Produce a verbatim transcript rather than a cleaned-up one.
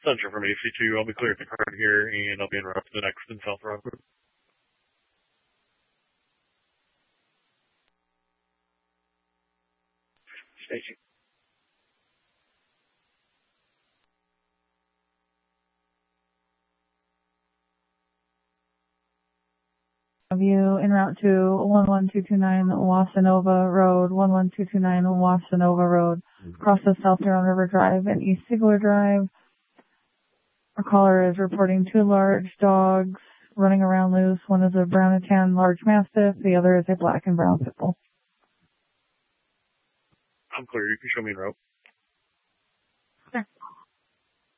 Sunshine from A C two. I'll be clearing the card here, and I'll be en route to the next in South Rockwood. Station. Have you en route to one one two two nine Wasanova Road, one one two two nine Wasanova Road, across the South Huron River Drive and East Sigler Drive. Our caller is reporting two large dogs running around loose. One is a brown and tan large mastiff, the other is a black and brown pit bull. I'm clear. You can show me en route.